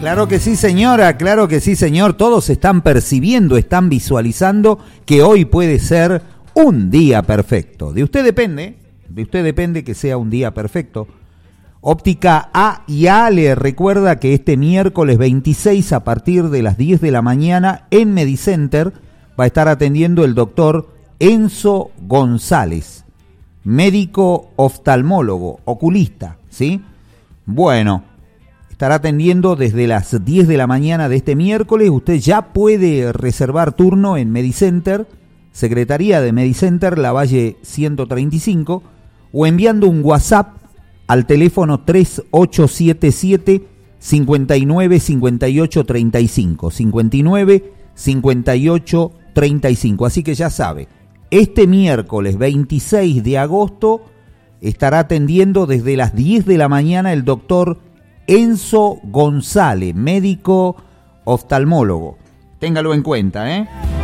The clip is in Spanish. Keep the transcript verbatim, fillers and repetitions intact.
Claro que sí, señora, claro que sí, señor. Todos están percibiendo, están visualizando que hoy puede ser un día perfecto. De usted depende, de usted depende que sea un día perfecto. Óptica A y A le recuerda que este miércoles veintiséis a partir de las diez de la mañana en Medicenter va a estar atendiendo el doctor Enzo González, médico oftalmólogo, oculista, ¿sí? Bueno, estará atendiendo desde las diez de la mañana de este miércoles. Usted ya puede reservar turno en Medicenter, Secretaría de Medicenter, Lavalle ciento treinta y cinco, o enviando un WhatsApp al teléfono tres ocho siete siete, cinco nueve cinco ocho tres cinco, cinco nueve cinco ocho tres cinco. Así que ya sabe, este miércoles veintiséis de agosto estará atendiendo desde las diez de la mañana el doctor Enzo González, médico oftalmólogo. Téngalo en cuenta, ¿eh?